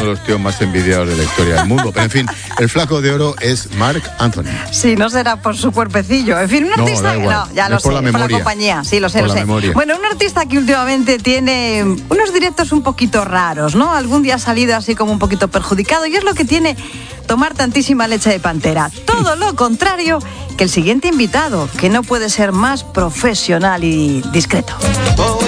de los tíos más envidiados de la historia del mundo. Pero en fin, el flaco de oro es Marc Anthony. Sí, no será por su cuerpecillo. En fin, un artista... No, ya lo sé, por la compañía. Sí, lo sé, lo sé. Bueno, un artista que últimamente tiene unos directos un poquito raros, ¿no? Algún día ha salido así como un poquito perjudicado y es lo que tiene tomar tantísima leche de pantera. Todo lo contrario que el siguiente invitado, que no puede ser más profesional y discreto. Voy